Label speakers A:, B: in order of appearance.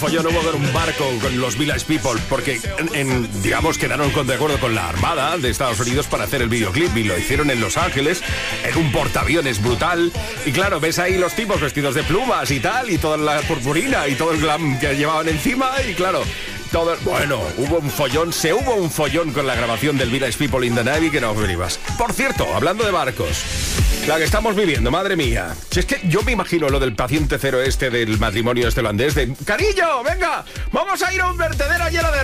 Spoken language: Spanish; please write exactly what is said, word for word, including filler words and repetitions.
A: Follón hubo con un barco con los Village People porque, en, en, digamos, quedaron con, de acuerdo con la Armada de Estados Unidos para hacer el videoclip y lo hicieron en Los Ángeles, en un portaaviones brutal. Y claro, ves ahí los tipos vestidos de plumas y tal, y toda la purpurina y todo el glam que llevaban encima, y claro... Todo, bueno, hubo un follón, se hubo un follón con la grabación del Village People in the Navy que no venibas. Por cierto, hablando de barcos, la que estamos viviendo, madre mía. Si es que yo me imagino lo del paciente cero este del matrimonio este holandés de... ¡Cariño, venga! ¡Vamos a ir a un vertedero lleno de